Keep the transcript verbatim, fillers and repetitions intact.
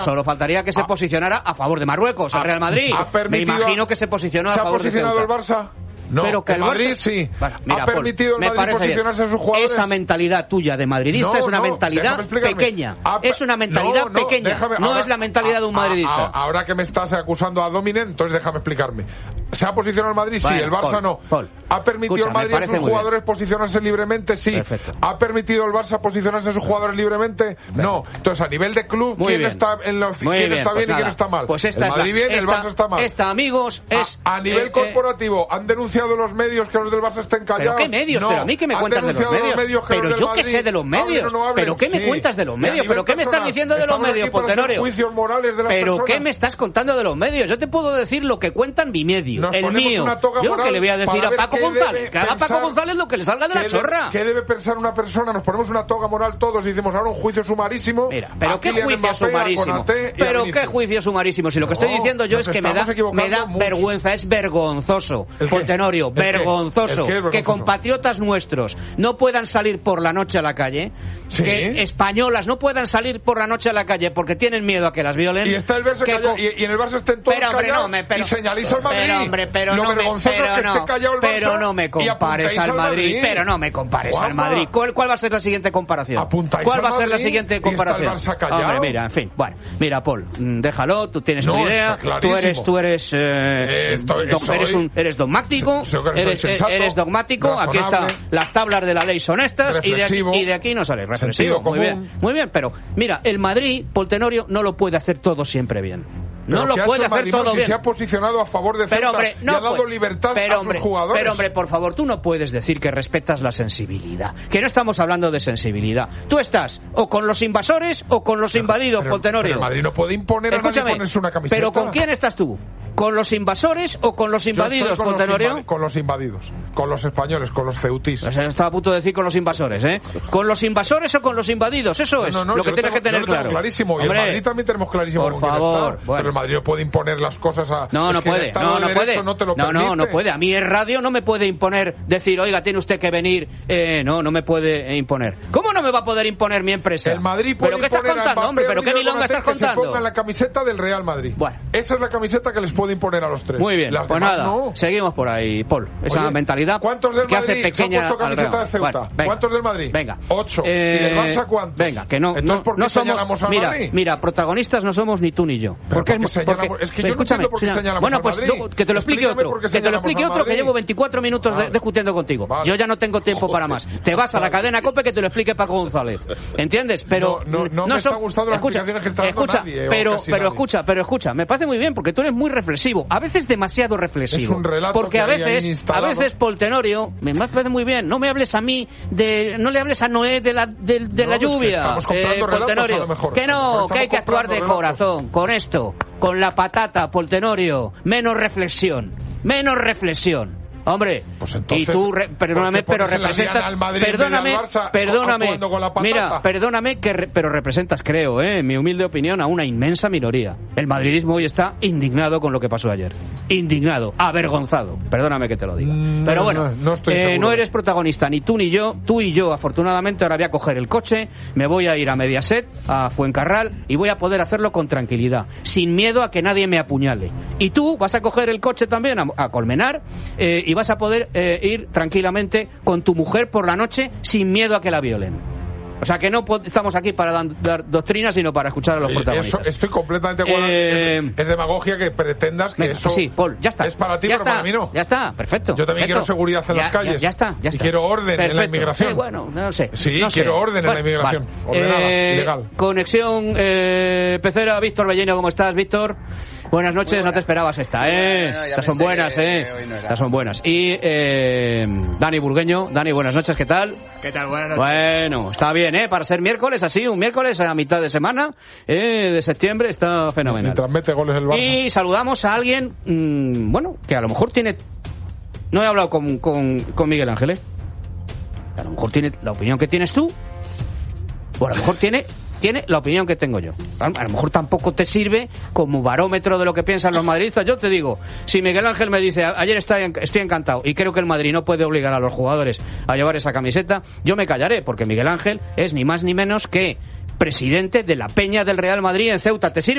Solo faltaría que se posicionara a favor de Marruecos, el Real Madrid. Me imagino que se posicionó a favor de ¿Se ha posicionado el Barça? No, pero que el Madrid Barça... sí. Bueno, mira, ha permitido Paul, el Madrid posicionarse bien. a sus jugadores. Esa mentalidad tuya de madridista no, es una no, mentalidad pequeña. Ha... Es una mentalidad no, no, pequeña. Déjame, no ahora, es la mentalidad de un madridista. A, a, ahora que me estás acusando a Domine, entonces déjame explicarme. ¿Se ha posicionado el Madrid? Bueno, sí. El Barça Paul, no. Paul, ¿Ha permitido escucha, el Madrid a sus jugadores bien. posicionarse libremente? Sí. Perfecto. ¿Ha permitido el Barça posicionarse a sus jugadores libremente? Perfecto. No. Entonces, a nivel de club, Muy ¿quién bien. está, en los, Muy quién bien, está pues bien y nada. quién está mal? Pues esta el Madrid es la, bien, esta, el Barça está mal. Esta, amigos, es... A, a nivel eh, corporativo, ¿han denunciado los medios que los del Barça estén callados? ¿Pero qué medios? No. Pero a mí que me cuentas de los medios. Los medios pero yo qué sé de los medios. Hablen, no pero qué me sí. cuentas de los medios. Pero qué me estás diciendo de los medios, Poltenorio. Juicios morales de las pero personas. qué me estás contando de los medios. Yo te puedo decir lo que cuentan mi medio, Nos el mío. Yo que le voy a decir a Paco González, que haga Paco González lo que le salga de la chorra. ¿Qué debe pensar una persona? Nos ponemos una toga moral todos y decimos ahora un juicio sumarísimo. Mira, pero qué juicio sumarísimo. Pero qué juicio sumarísimo. Si lo que estoy diciendo yo es que me da me da vergüenza, es vergonzoso, Poltenorio, vergonzoso que compatriotas nuestros no puedan salir por la noche a la calle, ¿Sí? que españolas no puedan salir por la noche a la calle porque tienen miedo a que las violen. Y está el Barça callado, y, y en el Barça estén todos pero, hombre, callados no, me, pero, y señaliza al Madrid. Pero hombre, pero lo no me, pero es que no, esté callado el Barça pero no me compares al Madrid, Madrid, pero no me compares Guapa. al Madrid. ¿Cuál, ¿Cuál va a ser la siguiente comparación? Apuntáis ¿Cuál va a ser Madrid, la siguiente comparación? Hombre, mira, en fin, bueno, mira, Paul, déjalo, tú tienes no, tu idea, tú eres, tú eres, eh, Estoy, do, eres, un, eres dogmático, so, so, eres, sensato, eres dogmático, razonable, aquí están las tablas de la ley son estas y de, aquí, y de aquí no sale reflexivo, muy bien, muy bien, pero mira, el Madrid, Poltenorio, no lo puede hacer todo siempre bien. No lo puede hacer Madrid, todo si bien. Se ha posicionado a favor de pero, Celta hombre, no y ha dado puede. libertad pero, a hombre, sus jugadores. Pero, hombre, por favor, tú no puedes decir que respetas la sensibilidad. Que no estamos hablando de sensibilidad. Tú estás o con los invasores o con los invadidos, pero, Poltenorio. Pero el Madrid no puede imponer Escúchame, a nadie ponerse una camiseta. ¿Pero con quién estás tú? ¿Con los invasores o con los invadidos, con Poltenorio? Los con los invadidos, con los españoles, con los ceutís. Pues estaba a punto de decir con los invasores, ¿eh? ¿Con los invasores o con los invadidos? Eso es no, no, lo que tienes tengo, que tener yo claro. clarísimo. Hombre, y en Madrid también tenemos clarísimo por con favor, quién está. bueno. Pero el Madrid no puede imponer las cosas a... No, es no que puede, el Estado no, de no Derecho puede. No, te lo no, permite. no, no puede. A mí en radio no me puede imponer decir, oiga, tiene usted que venir. Eh, no, no me puede imponer. ¿Cómo no me va a poder imponer mi empresa? El Madrid puede ¿Pero qué estás contando, hombre? ¿Pero qué milonga estás contando? Que se pongan la camiseta del Real Madrid. Bueno. Esa es la camiseta que les puede imponer a los tres. Muy bien, las pues demás nada, no. seguimos por ahí, Paul. Esa Oye, mentalidad ¿cuántos del que Madrid hace pequeña se han puesto camiseta de Ceuta? Bueno, venga, ¿Cuántos del Madrid? Venga. Ocho. Eh, ¿Y del Barça cuántos? Venga, que no, Entonces, no, ¿por qué no señalamos somos, al mira, Madrid? mira, protagonistas no somos ni tú ni yo. ¿Pero porque por qué es, señalamos? porque, Es que yo no escúchame, entiendo por qué señala- señalamos bueno, al pues Madrid. luego, que te lo explique Explícame otro, por qué que te lo señalamos explique al otro, que Madrid. llevo veinticuatro minutos Vale. de- discutiendo contigo. Vale. Yo ya no tengo tiempo Joder. para más. Te vas a la cadena COPE que te lo explique Paco González. ¿Entiendes? Pero No, no, no me son- está gustando las escucha, explicaciones que está dando escucha, nadie, o pero, casi pero nadie. escucha, pero escucha, me parece muy bien porque tú eres muy reflexivo, a veces demasiado reflexivo. Es un relato porque que a hay ahí veces, a instalado. veces Poltenorio, me parece muy bien, no me hables a mí de, no le hables a Noé de la, de, de No, la es que lluvia. estamos comprando relatos, Poltenorio, a lo mejor. que no, Estamos que hay que actuar de comprando corazón, con esto, con la patata, Poltenorio, menos reflexión, menos reflexión. Hombre, Pues entonces, y tú, re, perdóname, ¿por qué pero pones en la representas, diana al Madrid perdóname, en vez de al Barça, perdóname, actuando con la patata? mira, perdóname, que re, pero representas, creo, eh, en mi humilde opinión, a una inmensa minoría. El madridismo hoy está indignado con lo que pasó ayer, indignado, avergonzado, perdóname que te lo diga. Mm, Pero bueno, no, no estoy eh, seguro no de eres eso. protagonista, ni tú ni yo, tú y yo, afortunadamente, ahora voy a coger el coche, me voy a ir a Mediaset, a Fuencarral, y voy a poder hacerlo con tranquilidad, sin miedo a que nadie me apuñale. Y tú vas a coger el coche también a, a Colmenar, eh, y vas a poder eh, ir tranquilamente con tu mujer por la noche sin miedo a que la violen. O sea que no estamos aquí para dar, dar doctrina, sino para escuchar a los protagonistas. Eso, estoy completamente de acuerdo. Eh, es, es demagogia que pretendas que venga, eso sí, Paul, ya está. es para ti, ya pero está, para mí no. Ya está, perfecto. Yo también perfecto. quiero seguridad en ya, las calles. Ya, ya está, ya y está. quiero orden perfecto. en la inmigración. Sí, bueno, no sé. Sí, no quiero sé. orden bueno, en la inmigración. Vale. Ordenada, eh, legal. Conexión eh, Pecera, Víctor Bellino, ¿cómo estás, Víctor? Buenas noches, buena. No te esperabas esta, ¿eh? No, no, no, Estas son buenas, que, ¿eh? que no Estas son buenas. Y eh, Dani Burgueño. Dani, buenas noches, ¿qué tal? ¿Qué tal? Buenas noches. Bueno, está bien, ¿eh? Para ser miércoles, así, un miércoles a mitad de semana eh, de septiembre, está fenomenal. Mientras mete goles el Barça. Y saludamos a alguien, mmm, bueno, que a lo mejor tiene... No he hablado con, con, con Miguel Ángel, ¿eh? A lo mejor tiene la opinión que tienes tú, o a lo mejor tiene... tiene la opinión que tengo yo. A lo mejor tampoco te sirve como barómetro de lo que piensan los madridistas. Yo te digo, si Miguel Ángel me dice, ayer estoy, estoy encantado y creo que el Madrid no puede obligar a los jugadores a llevar esa camiseta, yo me callaré, porque Miguel Ángel es ni más ni menos que presidente de la Peña del Real Madrid en Ceuta. ¿Te sirve?